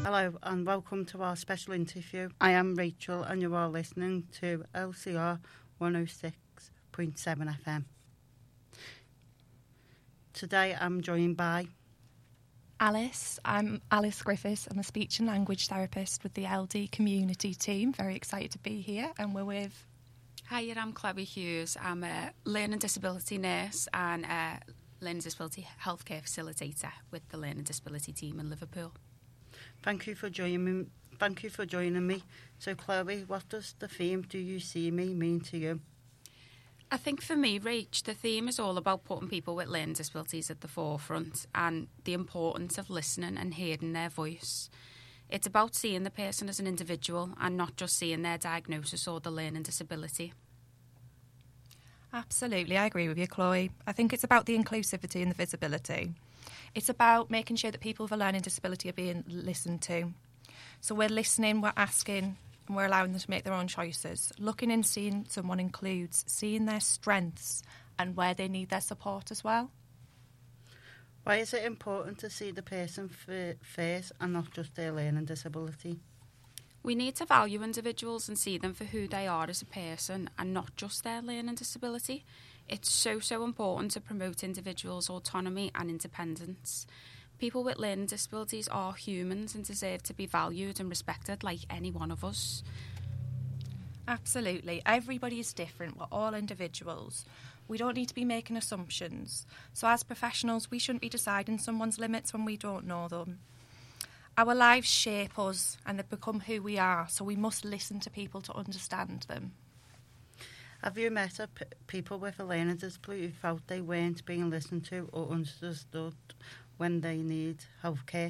Hello and welcome to our special interview. I am Rachel and you are listening to LCR 106.7 FM. Today I'm joined by Alice. I'm Alice Griffiths. I'm a speech and language therapist with the LD community team. Very excited to be here, and we're with... Hi, I'm Chloe Hughes. I'm a learning disability nurse and a learning disability healthcare facilitator with the learning disability team in Liverpool. Thank you for joining me. So Chloe, what does the theme "Do You See Me" mean to you? I think for me, Rach, the theme is all about putting people with learning disabilities at the forefront and the importance of listening and hearing their voice. It's about seeing the person as an individual and not just seeing their diagnosis or the learning disability. Absolutely, I agree with you, Chloe. I think it's about the inclusivity and the visibility. It's about making sure that people with a learning disability are being listened to. So we're listening, we're asking, and we're allowing them to make their own choices. Looking and seeing someone includes seeing their strengths and where they need their support as well. Why is it important to see the person first and not just their learning disability? We need to value individuals and see them for who they are as a person and not just their learning disability. It's so important to promote individuals' autonomy and independence. People with learning disabilities are humans and deserve to be valued and respected like any one of us. Absolutely. Everybody is different. We're all individuals. We don't need to be making assumptions. So as professionals, we shouldn't be deciding someone's limits when we don't know them. Our lives shape us and they become who we are, so we must listen to people to understand them. Have you met people with a learning disability who felt they weren't being listened to or understood when they need healthcare?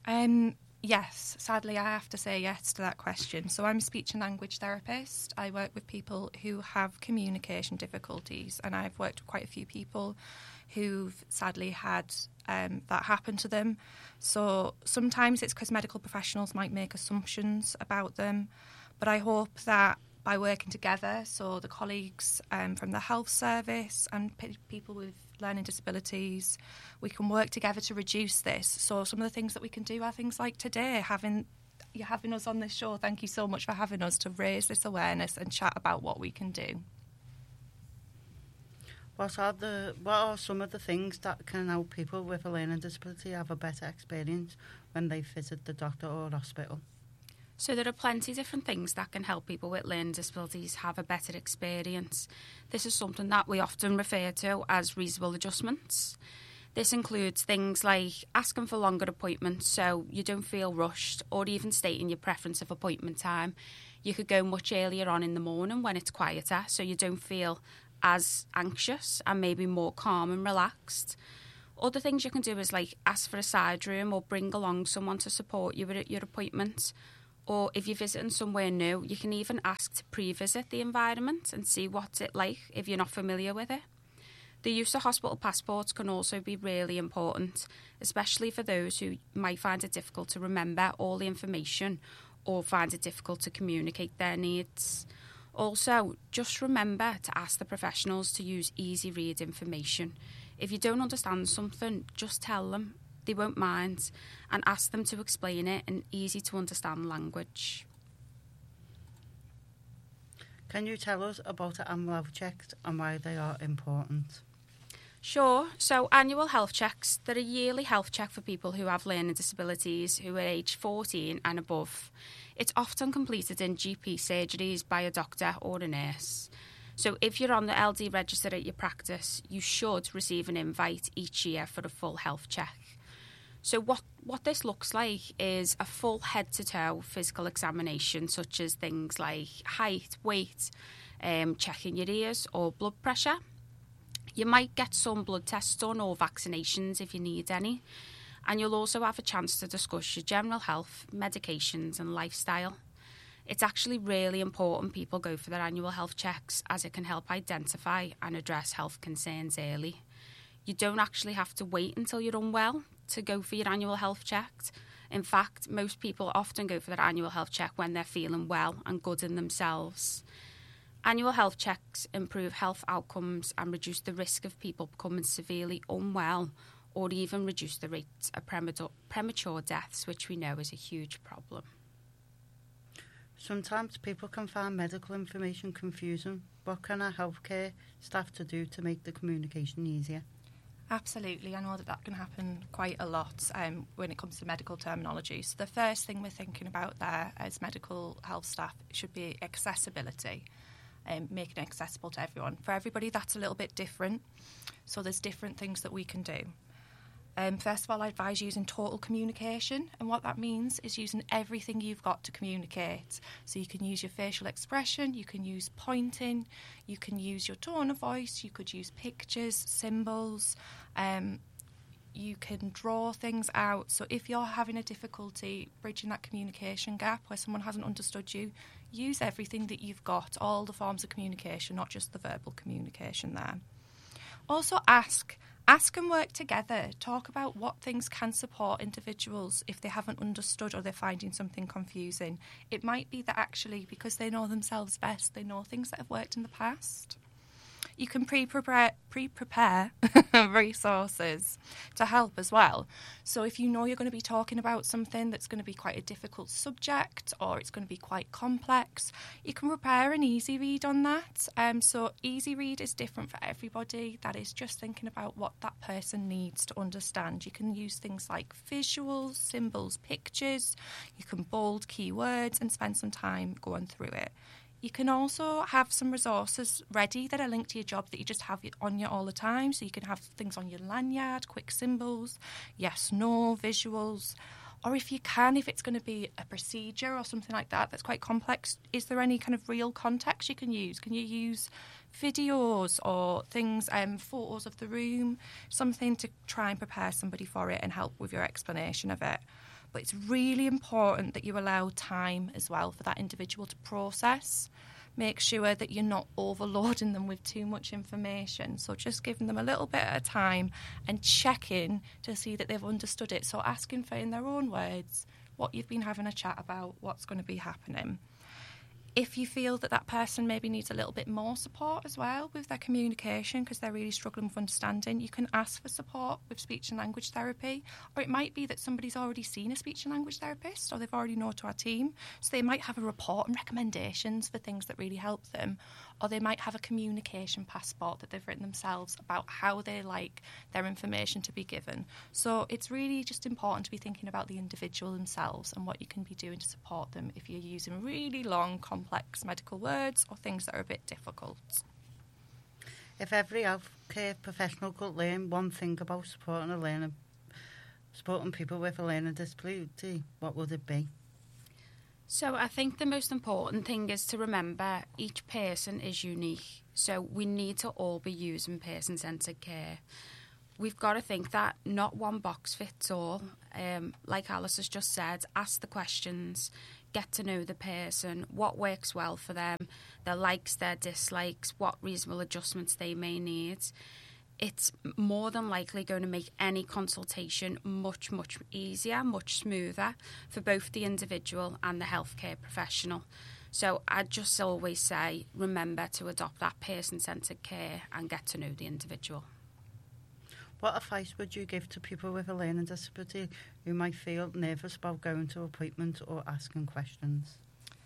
Yes, sadly I have to say yes to that question. So I'm a speech and language therapist. I work with people who have communication difficulties, and I've worked with quite a few people who've sadly had that happen to them. So sometimes it's because medical professionals might make assumptions about them, but I hope that by working together, so the colleagues from the health service and people with learning disabilities, we can work together to reduce this. So some of the things that we can do are things like today, having us on this show. Thank you so much for having us to raise this awareness and chat about what we can do. What are some of the things that can help people with a learning disability have a better experience when they visit the doctor or hospital? So there are plenty of different things that can help people with learning disabilities have a better experience. This is something that we often refer to as reasonable adjustments. This includes things like asking for longer appointments so you don't feel rushed, or even stating your preference of appointment time. You could go much earlier on in the morning when it's quieter so you don't feel as anxious and maybe more calm and relaxed. Other things you can do is like ask for a side room or bring along someone to support you at your appointment. Or if you're visiting somewhere new, you can even ask to pre-visit the environment and see what's it like if you're not familiar with it. The use of hospital passports can also be really important, especially for those who might find it difficult to remember all the information or find it difficult to communicate their needs. Also, just remember to ask the professionals to use easy read information. If you don't understand something, just tell them. They won't mind, and ask them to explain it in easy to understand language. Can you tell us about annual health checks and why they are important? Sure. So annual health checks, they're a yearly health check for people who have learning disabilities who are aged 14 and above. It's often completed in GP surgeries by a doctor or a nurse. So if you're on the LD register at your practice, you should receive an invite each year for a full health check. So what this looks like is a full head-to-toe physical examination, such as things like height, weight, checking your ears or blood pressure. You might get some blood tests done or vaccinations if you need any. And you'll also have a chance to discuss your general health, medications and lifestyle. It's actually really important people go for their annual health checks, as it can help identify and address health concerns early. You don't actually have to wait until you're unwell to go for your annual health check. In fact, most people often go for their annual health check when they're feeling well and good in themselves. Annual health checks improve health outcomes and reduce the risk of people becoming severely unwell or even reduce the rate of premature deaths, which we know is a huge problem. Sometimes people can find medical information confusing. What can our healthcare staff to do to make the communication easier? Absolutely. I know that can happen quite a lot when it comes to medical terminology. So the first thing we're thinking about there as medical health staff should be accessibility, making it accessible to everyone. For everybody, that's a little bit different. So there's different things that we can do. First of all, I advise using total communication, and what that means is using everything you've got to communicate. So you can use your facial expression, you can use pointing, you can use your tone of voice, you could use pictures, symbols, you can draw things out. So if you're having a difficulty bridging that communication gap where someone hasn't understood you, use everything that you've got, all the forms of communication, not just the verbal communication there. Also ask and work together. Talk about what things can support individuals if they haven't understood or they're finding something confusing. It might be that actually, because they know themselves best, they know things that have worked in the past. You can pre-prepare resources to help as well. So if you know you're going to be talking about something that's going to be quite a difficult subject or it's going to be quite complex, you can prepare an easy read on that. So easy read is different for everybody. That is just thinking about what that person needs to understand. You can use things like visuals, symbols, pictures. You can bold keywords and spend some time going through it. You can also have some resources ready that are linked to your job that you just have on you all the time. So you can have things on your lanyard, quick symbols, yes, no, visuals. Or if you can, if it's going to be a procedure or something like that that's quite complex, is there any kind of real context you can use? Can you use videos or things, photos of the room, something to try and prepare somebody for it and help with your explanation of it? But it's really important that you allow time as well for that individual to process. Make sure that you're not overloading them with too much information. So just giving them a little bit at a time and checking to see that they've understood it. So asking for, in their own words, what you've been having a chat about, what's going to be happening. If you feel that that person maybe needs a little bit more support as well with their communication because they're really struggling with understanding, you can ask for support with speech and language therapy. Or it might be that somebody's already seen a speech and language therapist or they've already known to our team. So they might have a report and recommendations for things that really help them. Or they might have a communication passport that they've written themselves about how they like their information to be given. So it's really just important to be thinking about the individual themselves and what you can be doing to support them if you're using really long, complex medical words or things that are a bit difficult. If every healthcare professional could learn one thing about supporting people with a learning disability, what would it be? So I think the most important thing is to remember each person is unique. So we need to all be using person-centred care. We've got to think that not one box fits all. Like Alice has just said, ask the questions, get to know the person, what works well for them, their likes, their dislikes, what reasonable adjustments they may need. It's more than likely going to make any consultation much, much easier, much smoother for both the individual and the healthcare professional. So I just always say, remember to adopt that person-centred care and get to know the individual. What advice would you give to people with a learning disability who might feel nervous about going to appointments or asking questions?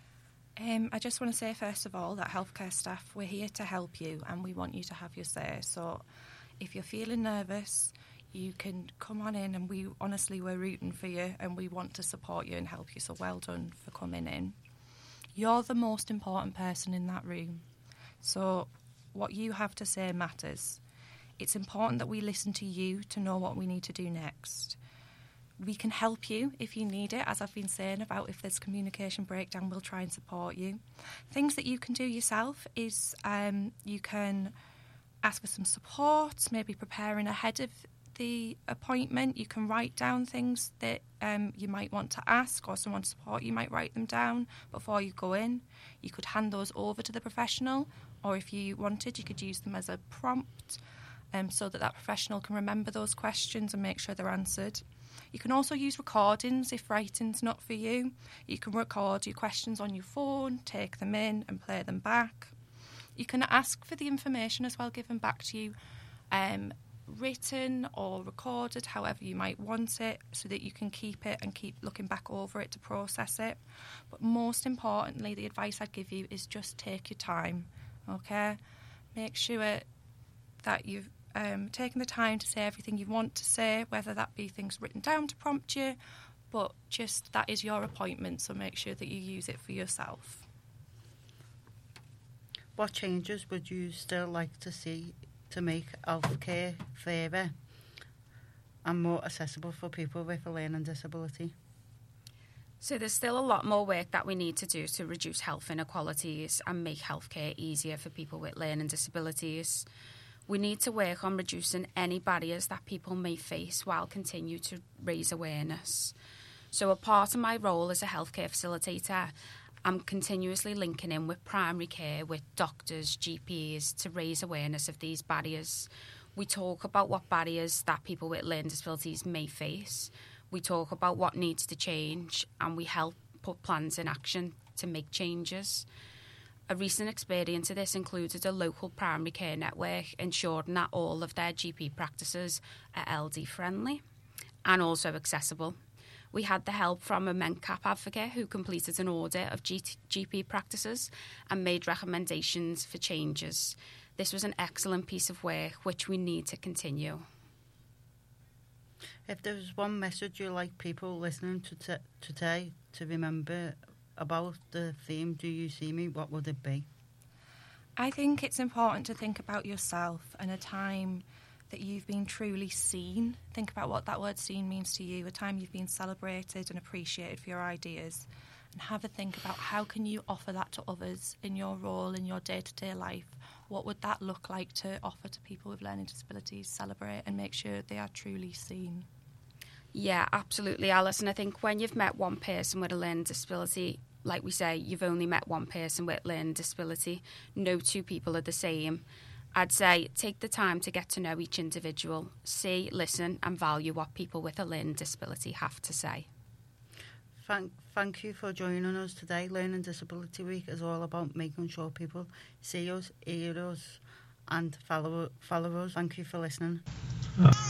I just want to say, first of all, that healthcare staff, we're here to help you and we want you to have your say. So if you're feeling nervous, you can come on in and we're rooting for you and we want to support you and help you. So well done for coming in. You're the most important person in that room. So what you have to say matters. It's important that we listen to you to know what we need to do next. We can help you if you need it, as I've been saying about if there's communication breakdown, we'll try and support you. Things that you can do yourself is you can ask for some support, maybe preparing ahead of the appointment. You can write down things that you might want to ask or someone to support you might write them down before you go in. You could hand those over to the professional, or if you wanted, you could use them as a prompt so that professional can remember those questions and make sure they're answered. You can also use recordings if writing's not for you. You can record your questions on your phone, take them in and play them back. You can ask for the information as well given back to you written or recorded, however you might want it, so that you can keep it and keep looking back over it to process it. But most importantly, the advice I'd give you is just take your time, okay? Make sure that you've taken the time to say everything you want to say, whether that be things written down to prompt you, but just that is your appointment, so make sure that you use it for yourself. What changes would you still like to see to make healthcare fairer and more accessible for people with a learning disability? So there's still a lot more work that we need to do to reduce health inequalities and make healthcare easier for people with learning disabilities. We need to work on reducing any barriers that people may face while continue to raise awareness. So a part of my role as a healthcare facilitator, I'm continuously linking in with primary care, with doctors, GPs, to raise awareness of these barriers. We talk about what barriers that people with learning disabilities may face. We talk about what needs to change, and we help put plans in action to make changes. A recent experience of this included a local primary care network ensuring that all of their GP practices are LD friendly and also accessible. We had the help from a MenCap advocate who completed an audit of GP practices and made recommendations for changes. This was an excellent piece of work which we need to continue. If there was one message you'd like people listening to today to remember about the theme, Do You See Me, what would it be? I think it's important to think about yourself and a time that you've been truly seen. Think about what that word seen means to you, a time you've been celebrated and appreciated for your ideas, and have a think about how can you offer that to others in your role, in your day-to-day life. What would that look like to offer to people with learning disabilities? Celebrate and make sure they are truly seen. Yeah, absolutely, Alice. And I think when you've met one person with a learning disability, like we say, you've only met one person with learning disability. No two people are the same. I'd say take the time to get to know each individual, see, listen and value what people with a learning disability have to say. Thank you for joining us today. Learning Disability Week is all about making sure people see us, hear us and follow us. Thank you for listening.